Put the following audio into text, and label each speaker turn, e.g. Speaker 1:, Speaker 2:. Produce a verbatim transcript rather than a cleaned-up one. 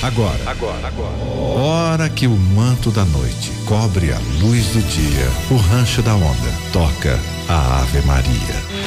Speaker 1: Agora, agora, agora. Hora que o manto da noite cobre a luz do dia, o Rancho da Onda toca a Ave Maria.